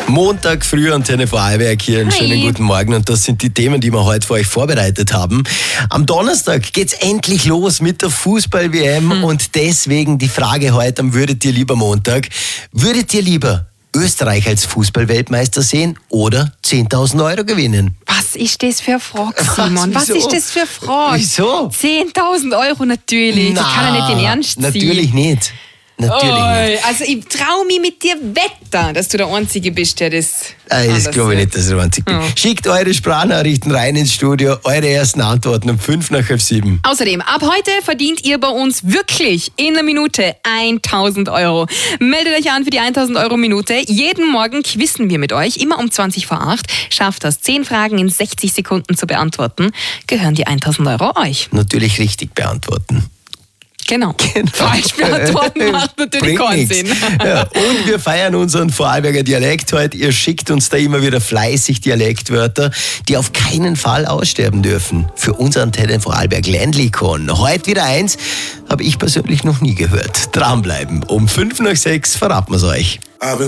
Montag früh Antenne Vorarlberg hier. Einen schönen guten Morgen und das sind die Themen, die wir heute für euch vorbereitet haben. Am Donnerstag geht's endlich los mit der Fußball-WM und deswegen die Frage heute am Würdet ihr lieber Montag. Würdet ihr lieber Österreich als Fußball-Weltmeister sehen oder 10.000 Euro gewinnen? Was ist das für eine Frage, Simon? Was ist das für eine Frage? Wieso? 10.000 Euro natürlich. Das kann ja nicht in Ernst sein. Natürlich nicht. Natürlich nicht. Also ich traue mich mit dir wetten, dass du der Einzige bist, der das Das glaube ich nicht, dass ich der Einzige bin. Ja. Schickt eure Sprachnachrichten rein ins Studio, eure ersten Antworten um 5:07. Außerdem, ab heute verdient ihr bei uns wirklich in einer Minute 1.000 Euro. Meldet euch an für die 1.000 Euro Minute. Jeden Morgen quizzen wir mit euch, immer um 20 vor 8. Schafft das, 10 Fragen in 60 Sekunden zu beantworten, gehören die 1.000 Euro euch. Natürlich richtig beantworten. Genau. Falsch beantworten macht natürlich Bringt keinen nix. Sinn. Ja, und wir feiern unseren Vorarlberger Dialekt heute. Ihr schickt uns da immer wieder fleißig Dialektwörter, die auf keinen Fall aussterben dürfen. Für unser Antenne Vorarlberg Ländlikon. Heute wieder eins, habe ich persönlich noch nie gehört. Dranbleiben. Um 5:06 verraten wir es euch.